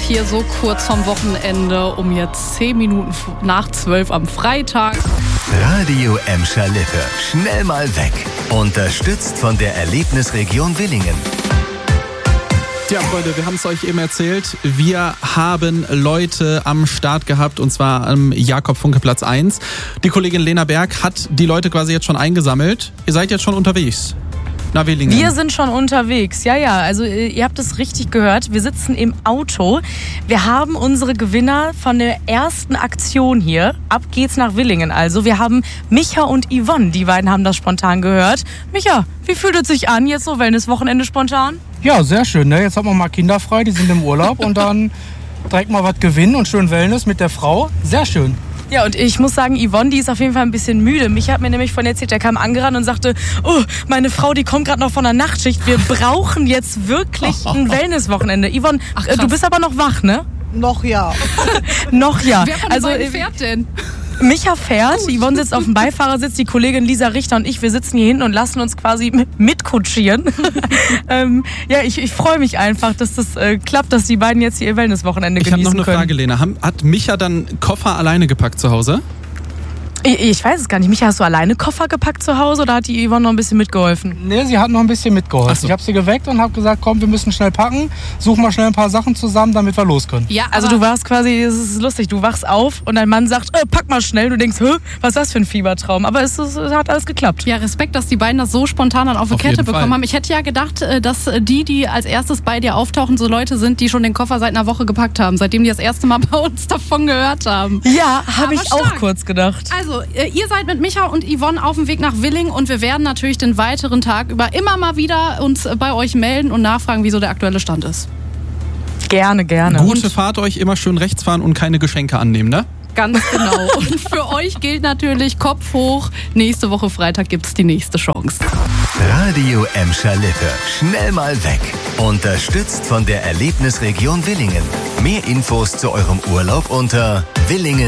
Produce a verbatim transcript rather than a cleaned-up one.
hier so kurz vom Wochenende, um jetzt zehn Minuten nach zwölf am Freitag. Radio Emscher Lippe. Schnell mal weg. Unterstützt von der Erlebnisregion Willingen. Tja, Freunde, wir haben es euch eben erzählt. Wir haben Leute am Start gehabt, und zwar am Jakob-Funke-Platz eins. Die Kollegin Lena Berg hat die Leute quasi jetzt schon eingesammelt. Ihr seid jetzt schon unterwegs nach Willingen. Wir sind schon unterwegs, ja, ja. Also ihr habt es richtig gehört. Wir sitzen im Auto. Wir haben unsere Gewinner von der ersten Aktion hier. Ab geht's nach Willingen. Also wir haben Micha und Yvonne. Die beiden haben das spontan gehört. Micha, wie fühlt es sich an, jetzt so Wellness-Wochenende spontan? Ja, sehr schön. Ne? Jetzt haben wir mal Kinder frei, die sind im Urlaub und dann direkt mal was gewinnen und schön Wellness mit der Frau. Sehr schön. Ja, und ich muss sagen, Yvonne, die ist auf jeden Fall ein bisschen müde. Micha hat mir nämlich von erzählt, der kam angerannt und sagte, oh, meine Frau, die kommt gerade noch von der Nachtschicht. Wir brauchen jetzt wirklich ein Wellness-Wochenende. Yvonne, Ach, du bist aber noch wach, ne? Noch ja. noch ja. Wer von also beiden fährt denn? Micha fährt, Yvonne sitzt auf dem Beifahrersitz, die Kollegin Lisa Richter und ich, wir sitzen hier hinten und lassen uns quasi mitkutschieren. ähm, ja, ich, ich freue mich einfach, dass das äh, klappt, dass die beiden jetzt hier ihr Wellness-Wochenende genießen können. Ich habe noch eine Frage, Lena. Hat Micha dann Koffer alleine gepackt zu Hause? Ich, ich weiß es gar nicht. Micha, hast du alleine Koffer gepackt zu Hause oder hat die Yvonne noch ein bisschen mitgeholfen? Nee, sie hat noch ein bisschen mitgeholfen. So. Ich habe sie geweckt und habe gesagt, komm, wir müssen schnell packen, such mal schnell ein paar Sachen zusammen, damit wir los können. Ja, also du warst quasi, es ist lustig, du wachst auf und dein Mann sagt, äh, pack mal schnell. Du denkst, hä, was ist das für ein Fiebertraum? Aber es, es, es hat alles geklappt. Ja, Respekt, dass die beiden das so spontan dann auf die auf Kette bekommen Fall. haben. Ich hätte ja gedacht, dass die, die als erstes bei dir auftauchen, so Leute sind, die schon den Koffer seit einer Woche gepackt haben, seitdem die das erste Mal bei uns davon gehört haben. Ja, habe ich stark. auch kurz gedacht. Also, ihr seid mit Micha und Yvonne auf dem Weg nach Willingen und wir werden natürlich den weiteren Tag über immer mal wieder uns bei euch melden und nachfragen, wie so der aktuelle Stand ist. Gerne, gerne. Gute und Fahrt euch, immer schön rechts fahren und keine Geschenke annehmen, ne? Ganz genau. Und für euch gilt natürlich Kopf hoch. Nächste Woche Freitag gibt es die nächste Chance. Radio Emscher Lippe. Schnell mal weg. Unterstützt von der Erlebnisregion Willingen. Mehr Infos zu eurem Urlaub unter willingen